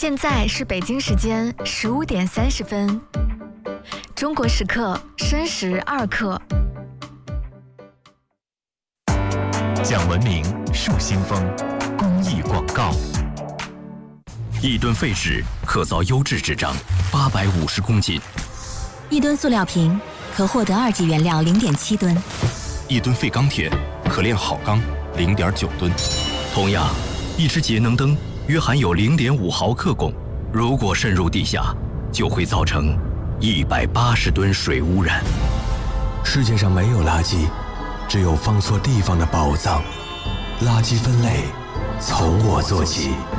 现在是北京时间15点30分，中国时刻申时2刻。 讲文明树新风，公益广告。 1吨废纸可造优质纸张850公斤 ，1吨塑料瓶可获得2级原料0.7吨 ，1吨废钢铁可炼好钢0.9吨。同样，一只节能灯约含有0.5毫克汞，如果渗入地下，就会造成180吨水污染。 世界上没有垃圾，只有放错地方的宝藏。垃圾分类从我做起。